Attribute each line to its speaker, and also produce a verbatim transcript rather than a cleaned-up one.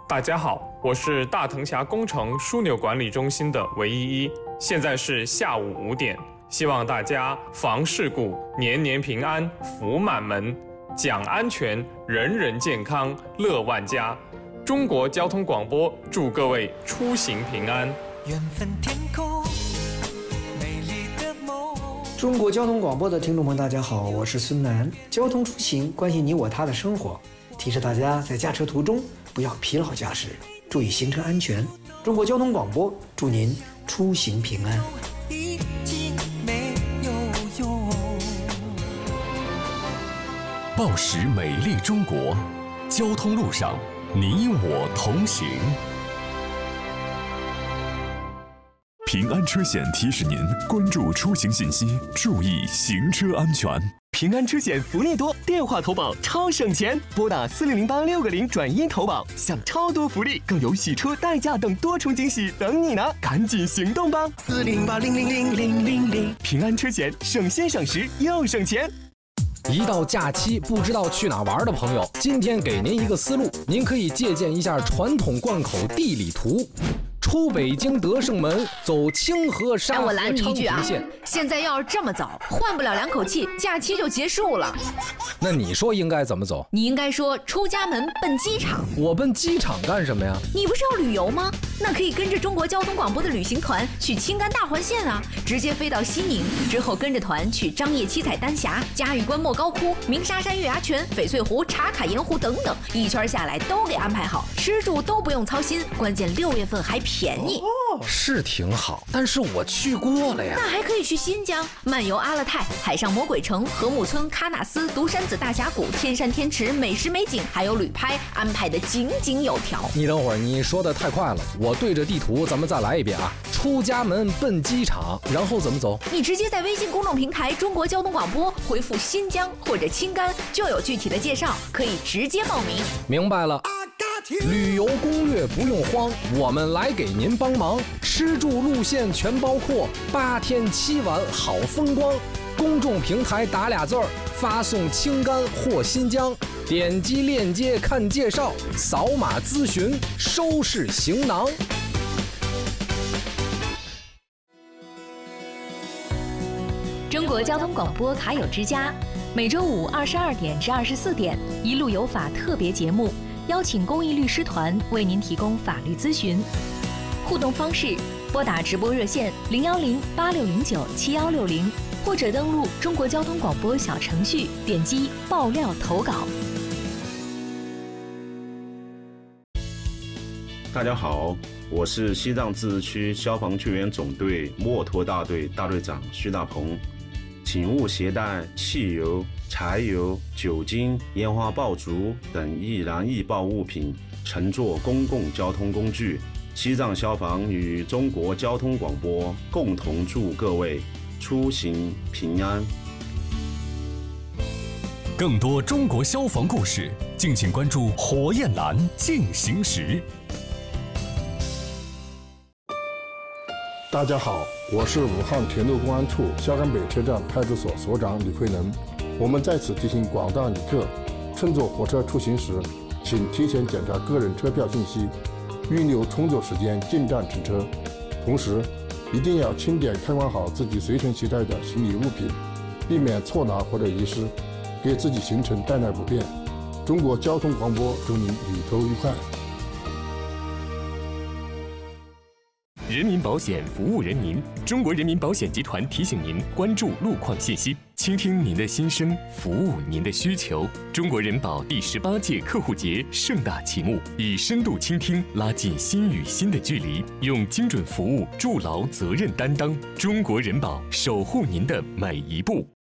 Speaker 1: 大家好，我是大藤峡工程枢纽管理中心的韦依依，现在是下午五点，希望大家防事故，年年平安，福满门，讲安全，人人健康，乐万家。中国交通广播祝各位出行平安。
Speaker 2: 缘分天空，美丽的梦。
Speaker 3: 中国交通广播的听众朋友，大家好，我是孙楠。交通出行关系你我他的生活，提示大家在驾车途中不要疲劳驾驶，注意行车安全。中国交通广播祝您出行平安。
Speaker 2: 已经没有用。
Speaker 4: 报时美丽中国，交通路上你我同行。
Speaker 5: 平安车险提示您关注出行信息，注意行车安全。
Speaker 6: 平安车险福利多，电话投保超省钱，拨打四零零八六个零转一投保，享超多福利，更有洗车、代驾等多重惊喜等你拿，赶紧行动吧！
Speaker 2: 四零八零零零零零零，
Speaker 6: 平安车险省心省时又省钱。
Speaker 7: 一到假期不知道去哪玩的朋友，今天给您一个思路，您可以借鉴一下传统贯口地理图。出北京德胜门，走清河沙河昌平线。
Speaker 8: 哎，现在要是这么走，换不了两口气，假期就结束了。
Speaker 7: 那你说应该怎么走？
Speaker 8: 你应该说出家门奔机场。
Speaker 7: 我奔机场干什么呀？
Speaker 8: 你不是要旅游吗？那可以跟着中国交通广播的旅行团去青甘大环线啊，直接飞到西宁，之后跟着团去张掖七彩丹霞、嘉峪关莫高窟、鸣沙山月牙泉、翡翠湖、茶卡盐湖等等，一圈下来都给安排好，吃住都不用操心，关键六月份还便宜。
Speaker 7: 哦，是挺好，但是我去过了呀。
Speaker 8: 那还可以去新疆漫游阿勒泰、海上魔鬼城、禾木村、喀纳斯、独山子大峡谷、天山天池，美食美景还有旅拍，安排的井井有条。
Speaker 7: 你等会儿，你说的太快了，我对着地图咱们再来一遍啊。出家门奔机场，然后怎么走？
Speaker 8: 你直接在微信公众平台中国交通广播回复新疆或者青甘，就有具体的介绍，可以直接报名。
Speaker 7: 明白了。旅游攻略不用慌，我们来给您帮忙，吃住路线全包括，八天七晚好风光。公众平台打俩字儿，发送青甘或新疆，点击链接看介绍，扫码咨询，收拾行囊。
Speaker 9: 中国交通广播卡友之家，每周五二十二点至二十四点，一路有法特别节目。邀请公益律师团为您提供法律咨询，互动方式：拨打直播热线零幺零八六零九七幺六零，或者登录中国交通广播小程序，点击爆料投稿。
Speaker 10: 大家好，我是西藏自治区消防救援总队墨脱大队大队长徐大鹏，请勿携带汽油、柴油、酒精、烟花爆竹等易燃易爆物品乘坐公共交通工具。西藏消防与中国交通广播共同祝各位出行平安。
Speaker 4: 更多中国消防故事，敬请关注火焰蓝进行时。
Speaker 11: 大家好，我是武汉铁路公安处萧山北车站派出所所长李慧能。我们在此提醒广大旅客，乘坐火车出行时，请提前检查个人车票信息，预留充足时间进站乘车。同时，一定要清点看管好自己随身携带的行李物品，避免错拿或者遗失，给自己行程带来不便。中国交通广播祝您旅途愉快。
Speaker 4: 人民保险服务人民，中国人民保险集团提醒您关注路况信息，倾听您的心声，服务您的需求。中国人保第十八届客户节盛大启幕，以深度倾听拉近心与心的距离，用精准服务筑牢责任担当。中国人保守护您的每一步。